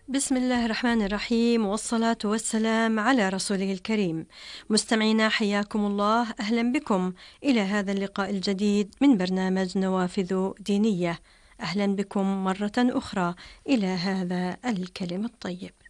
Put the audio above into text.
بسم الله الرحمن الرحيم، والصلاة والسلام على رسوله الكريم. مستمعينا حياكم الله، أهلا بكم إلى هذا اللقاء الجديد من برنامج نوافذ دينية. أهلا بكم مرة أخرى إلى هذا الكلم الطيب.